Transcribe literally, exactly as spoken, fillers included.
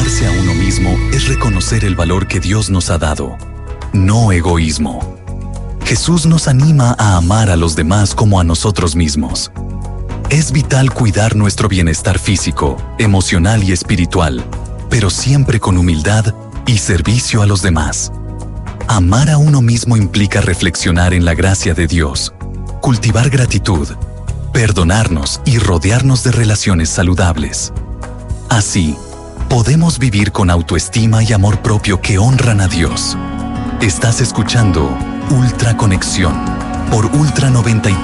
Amarse a uno mismo es reconocer el valor que Dios nos ha dado, no egoísmo. Jesús nos anima a amar a los demás como a nosotros mismos. Es vital cuidar nuestro bienestar físico, emocional y espiritual, pero siempre con humildad y servicio a los demás. Amar a uno mismo implica reflexionar en la gracia de Dios, cultivar gratitud, perdonarnos y rodearnos de relaciones saludables. Así, podemos vivir con autoestima y amor propio que honran a Dios. Estás escuchando Ultra Conexión por Ultra noventa y tres.